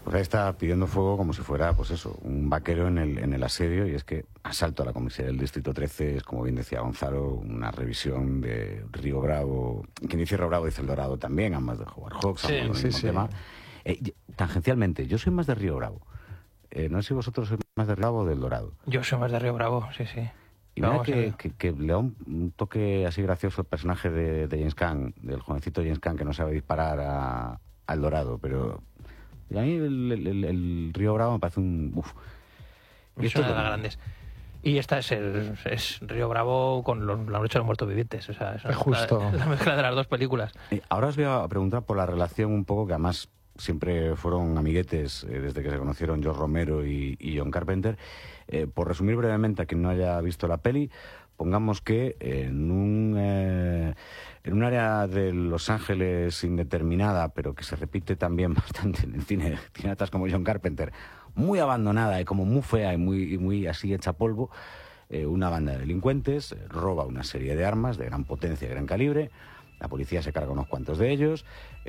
Pues ahí está pidiendo fuego como si fuera, pues eso, un vaquero en el asedio, y es que asalto a la comisaría del Distrito 13 es, como bien decía Gonzalo, una revisión de Río Bravo. Quien dice Río Bravo dice El Dorado también, ambas de Howard Hawks, ambos del mismo tema. Tangencialmente, yo soy más de Río Bravo. No sé si vosotros sois más de Río Bravo o del Dorado. Yo soy más de Río Bravo, sí. Y mira que le da un toque así gracioso el personaje de James Caan, del jovencito James Caan, que no sabe disparar al Dorado, pero a mí el Río Bravo me parece un... Y esto es una de las grandes. Y esta es Río Bravo con la noche de los muertos vivientes. O sea, es justo la mezcla de las dos películas. Ahora os voy a preguntar por la relación un poco, que además siempre fueron amiguetes desde que se conocieron George Romero y John Carpenter. Por resumir brevemente a quien no haya visto la peli, pongamos que en un área de Los Ángeles indeterminada, pero que se repite también bastante en el cine, cineastas como John Carpenter, muy abandonada y como muy fea y muy así hecha polvo, una banda de delincuentes roba una serie de armas de gran potencia y gran calibre. La policía se carga unos cuantos de ellos,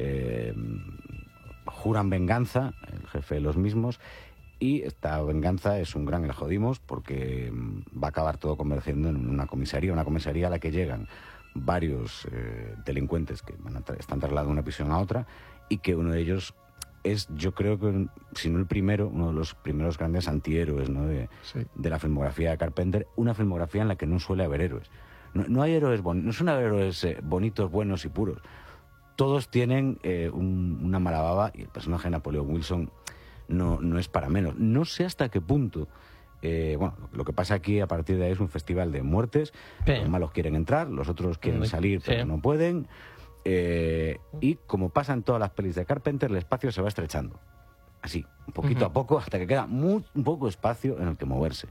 juran venganza, el jefe de los mismos, y esta venganza es un gran la jodimos, porque va a acabar todo convergiendo en una comisaría a la que llegan varios delincuentes que están trasladando una prisión a otra, y que uno de ellos es, yo creo que, si no el primero, uno de los primeros grandes antihéroes, ¿no?, de la filmografía de Carpenter, una filmografía en la que no suele haber héroes. No hay héroes no son héroes bonitos, buenos y puros. Todos tienen una mala baba, y el personaje de Napoleón Wilson no es para menos. No sé hasta qué punto. Lo que pasa aquí a partir de ahí es un festival de muertes. Los malos quieren entrar, los otros quieren salir, pero no pueden. Y como pasa en todas las pelis de Carpenter, el espacio se va estrechando. Así, poquito a poco, hasta que queda un poco espacio en el que moverse.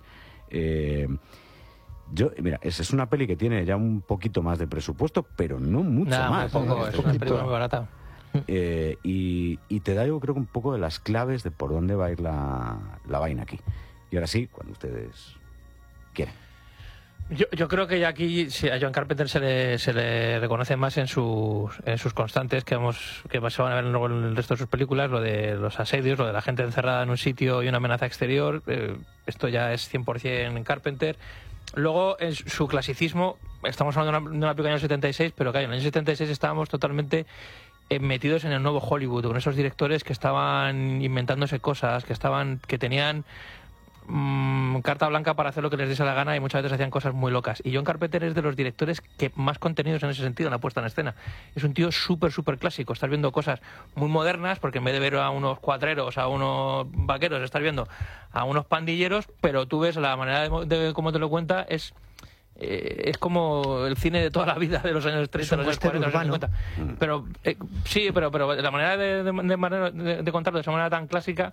Mira, es una peli que tiene ya un poquito más de presupuesto, pero no mucho más. Poco, es una película muy barata. Y te da, yo creo, que un poco de las claves de por dónde va a ir la vaina aquí. Y ahora sí, cuando ustedes quieran. Yo creo que ya aquí a John Carpenter se le reconoce más en sus constantes que se van a ver luego en el resto de sus películas, lo de los asedios, lo de la gente encerrada en un sitio y una amenaza exterior. Esto ya es 100% en Carpenter. Luego, en su clasicismo, estamos hablando de una película del año 76, pero claro, en el año 76 estábamos totalmente metidos en el nuevo Hollywood, con esos directores que estaban inventándose cosas, que tenían carta blanca para hacer lo que les diese la gana, y muchas veces hacían cosas muy locas. Y John Carpenter es de los directores que más contenidos en ese sentido, en la puesta en escena. Es un tío súper clásico. Estás viendo cosas muy modernas, porque en vez de ver a unos cuatreros, a unos vaqueros, estás viendo a unos pandilleros, pero tú ves la manera de cómo te lo cuenta, es como el cine de toda la vida, de los años 30, los años 40, los años 50. Pero sí, pero la manera de contarlo de esa manera tan clásica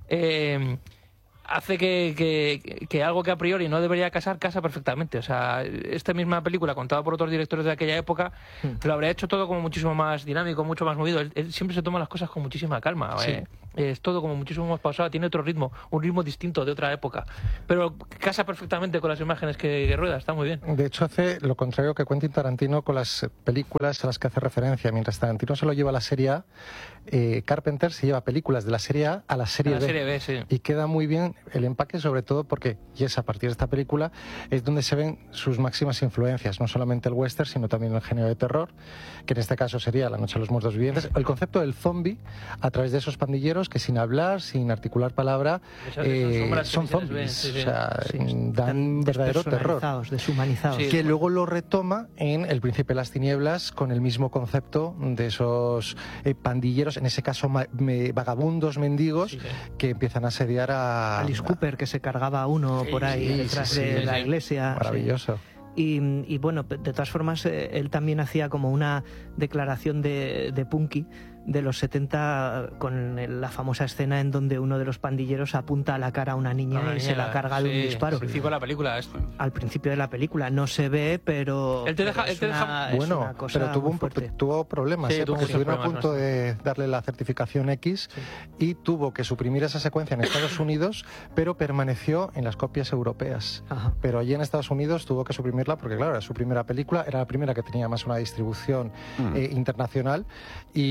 hace que algo que a priori no debería casa perfectamente. O sea, esta misma película, contada por otros directores de aquella época, lo habría hecho todo como muchísimo más dinámico, mucho más movido. Él siempre se toma las cosas con muchísima calma. Es todo como muchísimo más pausado, tiene otro ritmo, un ritmo distinto de otra época. Pero casa perfectamente con las imágenes que rueda, está muy bien. De hecho, hace lo contrario que Quentin Tarantino con las películas a las que hace referencia. Mientras Tarantino se lo lleva a la serie A, Carpenter se lleva películas de la serie A la serie B. Sí. Y queda muy bien el empaque, sobre todo porque, y es a partir de esta película, es donde se ven sus máximas influencias, no solamente el western, sino también el género de terror, que en este caso sería La noche de los muertos vivientes, el concepto del zombie, a través de esos pandilleros que sin hablar, sin articular palabra, son zombies, o sea, dan verdadero terror, deshumanizados. Que luego lo retoma en El príncipe de las tinieblas, con el mismo concepto de esos pandilleros, en ese caso vagabundos, mendigos, que empiezan a asediar a Alice Cooper, que se cargaba a uno por ahí detrás de la iglesia. Maravilloso. Y bueno, de todas formas, él también hacía como una declaración de punky de los 70 con la famosa escena en donde uno de los pandilleros apunta a la cara a una niña y se la carga de un disparo. Al principio de la película. Al principio de la película no se ve, pero él te deja bueno, pero tuvo problemas, porque estuvieron a punto de darle la certificación X y tuvo que suprimir esa secuencia en Estados Unidos, pero permaneció en las copias europeas. Pero allí en Estados Unidos tuvo que suprimirla porque, claro, era su primera película, era la primera que tenía más una distribución internacional, y claro,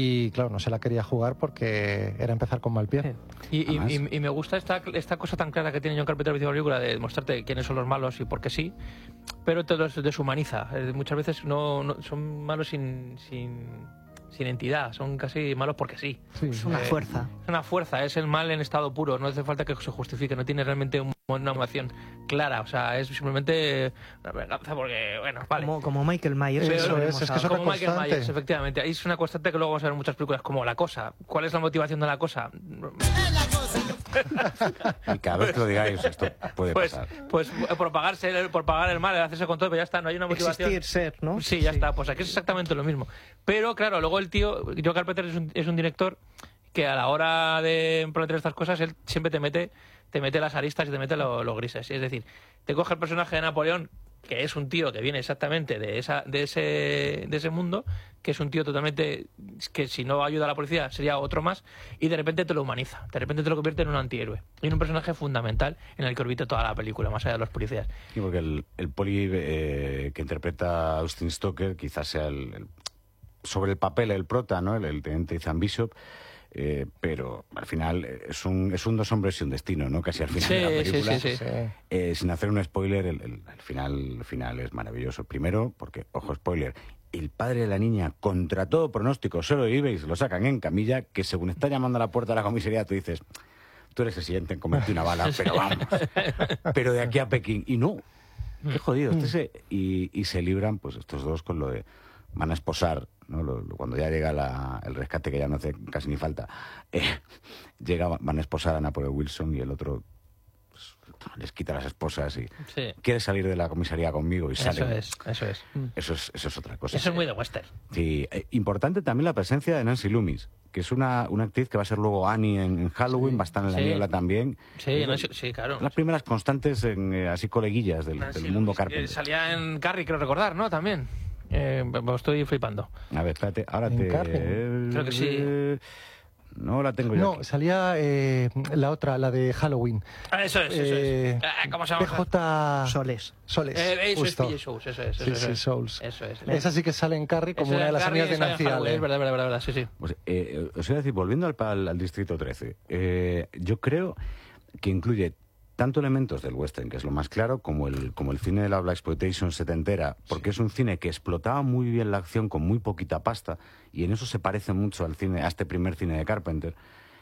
claro, no se la quería jugar porque era empezar con mal pie. Y me gusta esta cosa tan clara que tiene John Carpenter en la película de mostrarte quiénes son los malos y por qué sí, pero te los deshumaniza. Muchas veces no son malos sin entidad, son casi malos porque sí. Es una fuerza. Es una fuerza, es el mal en estado puro, no hace falta que se justifique, no tiene realmente una motivación clara, o sea, es simplemente una venganza porque, bueno, vale. Como Michael Myers. Eso es que es como otra Michael constante. Myers, efectivamente. Ahí es una constante que luego vamos a ver en muchas películas, como La Cosa. ¿Cuál es la motivación de La Cosa? Y cada vez que lo digáis, esto puede pasar. Pues por pagar el mal, hacerse con todo, pero ya está, no hay una motivación. Existir, ser, ¿no? Sí, ya está, pues aquí es exactamente lo mismo. Pero claro, luego el tío, John Carpenter es un director que a la hora de plantear estas cosas, él siempre te mete las aristas y te mete los grises. Es decir, te coge el personaje de Napoleón, que es un tío que viene exactamente de ese mundo, que es un tío totalmente que si no ayuda a la policía sería otro más, y de repente te lo humaniza, de repente te lo convierte en un antihéroe y en un personaje fundamental en el que orbita toda la película, más allá de los policías. Sí, porque el poli que interpreta a Austin Stoker quizás sea sobre el papel el prota, ¿no? El teniente Ethan Bishop. Pero al final es un dos hombres y un destino, ¿no? Casi al final de la película. Sí. Sin hacer un spoiler, el final es maravilloso. Primero, porque, ojo, spoiler, el padre de la niña, contra todo pronóstico, solo vive y se lo sacan en camilla, que según está llamando a la puerta de la comisaría, tú dices, tú eres el siguiente en comerte una bala, pero vamos. Pero de aquí a Pekín. Y no, qué jodido. Y se libran, pues, estos dos con lo de van a esposar, ¿no? Cuando ya llega el rescate, que ya no hace casi ni falta, van a esposar a Napoleon Wilson y el otro pues, les quita las esposas y quiere salir de la comisaría conmigo y sale. Eso es. Eso es otra cosa. Eso es muy de western. Sí, importante también la presencia de Nancy Loomis, que es una actriz que va a ser luego Annie en Halloween, va a estar en La Niebla también. Sí, claro. Las primeras constantes, así coleguillas del mundo Carpenter. Salía en Carrie, creo recordar, ¿no? También. Me estoy flipando. A ver, espérate, ahora creo que sí. No la tengo yo. No, aquí. salía la otra, la de Halloween. Eso es. ¿Cómo se llama? PJ Soles. Eso justo. es PJ Souls, eso es. Sí, Souls. Eso es. Esa sí que sale en Carrie como una de las amigas de Nancy Allen. Es verdad, sí. Pues, os iba a decir, volviendo al Distrito 13, yo creo que incluye tanto elementos del western, que es lo más claro, como el cine de la blaxploitation setentera, porque es un cine que explotaba muy bien la acción con muy poquita pasta, y en eso se parece mucho a este primer cine de Carpenter.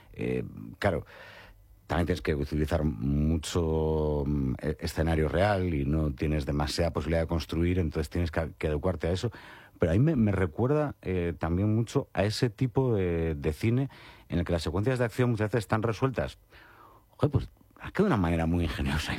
Claro, también tienes que utilizar mucho escenario real y no tienes demasiada posibilidad de construir, entonces tienes que adecuarte a eso. Pero a mí me recuerda también mucho a ese tipo de cine en el que las secuencias de acción muchas veces están resueltas. Joder, pues de una manera muy ingeniosa.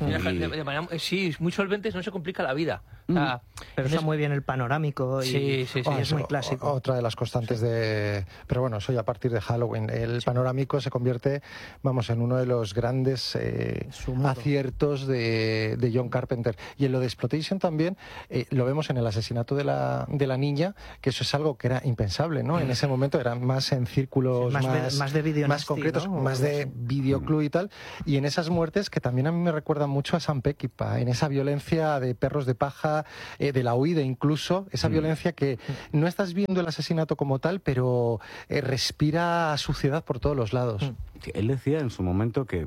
Sí, muy solventes, no se complica la vida. Pero está muy bien el panorámico y es muy clásico. Otra de las constantes de... Pero bueno, eso ya a partir de Halloween. El panorámico se convierte, en uno de los grandes aciertos de John Carpenter. Y en lo de exploitation también lo vemos en el asesinato de la niña, que eso es algo que era impensable, ¿no? En ese momento eran más en círculos más de video más concretos, ¿no? Más de videoclub y tal. Y en esas muertes que también a mí me recuerdan mucho a Sam Peckinpah, en esa violencia de perros de paja, de la huida incluso, esa violencia que no estás viendo el asesinato como tal, pero respira suciedad por todos los lados. Él decía en su momento que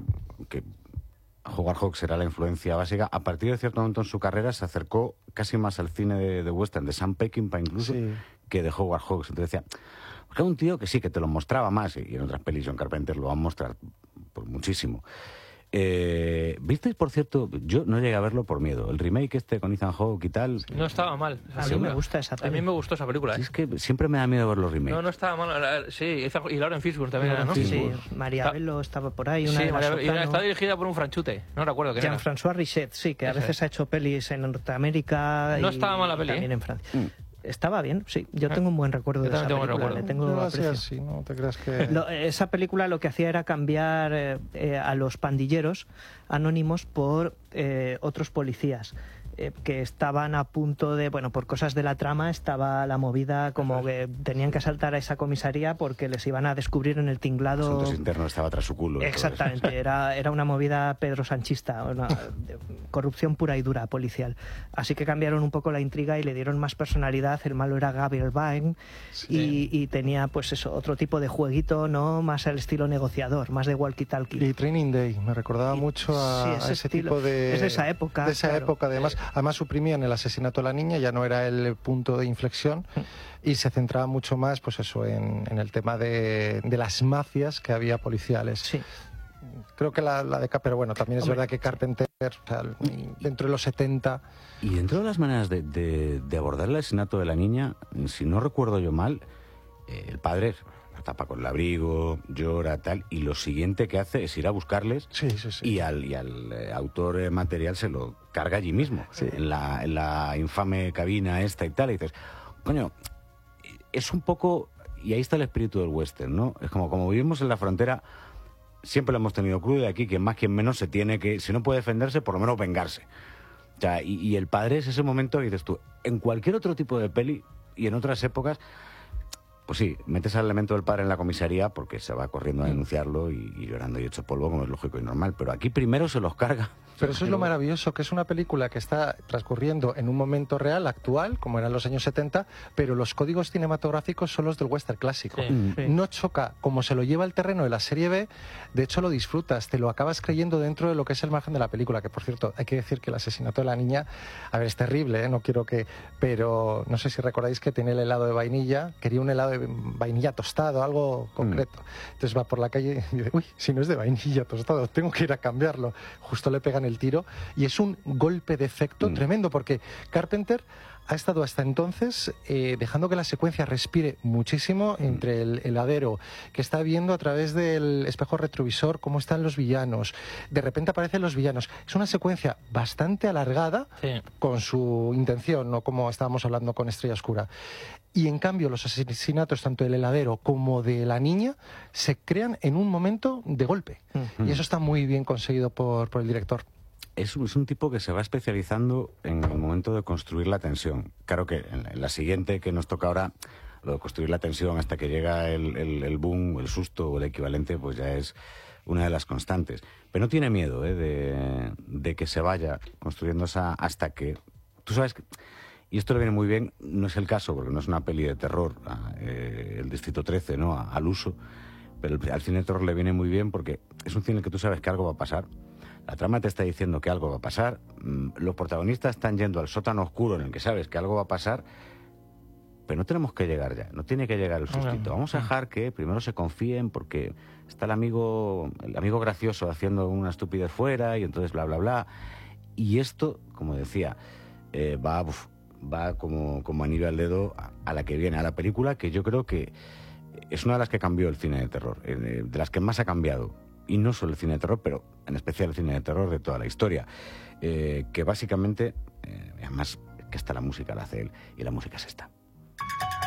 Howard Hawks era la influencia básica. A partir de cierto momento en su carrera se acercó casi más al cine de western, de Sam Peckinpah incluso, que de Howard Hawks. Entonces decía, porque era un tío que sí, que te lo mostraba más, y en otras pelis John Carpenter lo va a mostrar por muchísimo. ¿Visteis, por cierto? Yo no llegué a verlo por miedo. El remake con Ethan Hawke y tal. No estaba mal. A mí me gusta esa película. A mí me gustó esa película. Es que siempre me da miedo ver los remakes. No estaba mal. Sí, y Lauren Fishburne también era, ¿no? Sí, María Bello estaba por ahí. Está dirigida por un franchute. No recuerdo quién era. Jean-François Richet, sí, que a veces ha hecho pelis en Norteamérica. No estaba mal la peli. También en Francia. Estaba bien, sí. Yo tengo un buen recuerdo de esa película. Le tengo aprecio. Así, no te creas que... Esa película lo que hacía era cambiar a los pandilleros anónimos por otros policías. que estaban a punto de, bueno, por cosas de la trama, estaba la movida como que tenían que asaltar a esa comisaría porque les iban a descubrir en el tinglado. Asuntos internos estaba tras su culo. Exactamente, era una movida pedro sanchista, una corrupción pura y dura policial. Así que cambiaron un poco la intriga y le dieron más personalidad. El malo era Gabriel Byrne, sí. y tenía pues eso, otro tipo de jueguito, ¿no? Más al estilo negociador, más de walkie-talkie. Y Training Day, me recordaba mucho a ese tipo de... Es de esa época. De esa época, además suprimían el asesinato de la niña, ya no era el punto de inflexión, y se centraba mucho más, pues eso, en el tema de las mafias que había policiales. Sí. Creo que pero bueno, también es verdad que Carpenter, o sea, dentro de los 70... Y dentro de las maneras de abordar el asesinato de la niña, si no recuerdo yo mal, el padre la tapa con el abrigo, llora, tal, y lo siguiente que hace es ir a buscarles, sí. y al autor material se lo carga allí mismo, sí. en la infame cabina esta y tal, y dices, coño, es un poco... Y ahí está el espíritu del western, ¿no? Es como vivimos en la frontera, siempre lo hemos tenido crudo, y aquí quien más quien menos se tiene que, si no puede defenderse, por lo menos vengarse. O sea, y el padre es ese momento que dices tú, en cualquier otro tipo de peli y en otras épocas, pues sí, metes al elemento del padre en la comisaría porque se va corriendo a denunciarlo y llorando y hecho polvo, como es lógico y normal, pero aquí primero se los carga. Pero eso es lo maravilloso, que es una película que está transcurriendo en un momento real, actual, como eran los años 70, pero los códigos cinematográficos son los del western clásico. Sí. No choca, como se lo lleva al terreno de la serie B, de hecho lo disfrutas, te lo acabas creyendo dentro de lo que es el margen de la película, que por cierto, hay que decir que el asesinato de la niña, a ver, es terrible, no quiero que... Pero no sé si recordáis que tiene el helado de vainilla, quería un helado de vainilla tostado, algo concreto. Entonces va por la calle y dice, uy, si no es de vainilla tostado, tengo que ir a cambiarlo. Justo le pegan el tiro y es un golpe de efecto tremendo, porque Carpenter ha estado hasta entonces dejando que la secuencia respire muchísimo entre el heladero, que está viendo a través del espejo retrovisor cómo están los villanos. De repente aparecen los villanos. Es una secuencia bastante alargada, sí, con su intención, no como estábamos hablando con Estrella Oscura. Y en cambio los asesinatos, tanto del heladero como de la niña, se crean en un momento de golpe. Y eso está muy bien conseguido por el director. Es un tipo que se va especializando en el momento de construir la tensión. Claro que en la siguiente que nos toca ahora, lo de construir la tensión hasta que llega el boom, el susto o el equivalente, pues ya es una de las constantes. Pero no tiene miedo de que se vaya construyendo esa hasta que... Tú sabes que... Y esto le viene muy bien, no es el caso, porque no es una peli de terror, el Distrito 13, ¿no? Al uso, pero al cine de terror le viene muy bien porque es un cine que tú sabes que algo va a pasar. La trama te está diciendo que algo va a pasar, los protagonistas están yendo al sótano oscuro en el que sabes que algo va a pasar, pero no tenemos que llegar ya, no tiene que llegar el sustito. Vamos a dejar que primero se confíen porque está el amigo gracioso haciendo una estupidez fuera y entonces bla, bla, bla. Y esto, como decía, va como anillo al dedo a la que viene, a la película que yo creo que es una de las que cambió el cine de terror, de las que más ha cambiado. Y no solo el cine de terror, pero en especial el cine de terror de toda la historia. Que básicamente, además, que hasta la música la hace él, y la música es esta.